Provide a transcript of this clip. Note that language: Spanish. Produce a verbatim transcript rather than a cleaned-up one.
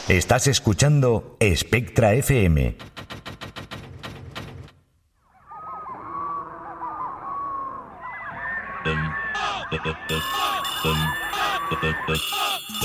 Estás escuchando Spectra F M. Dum, dum, dum, dum, dum, dum.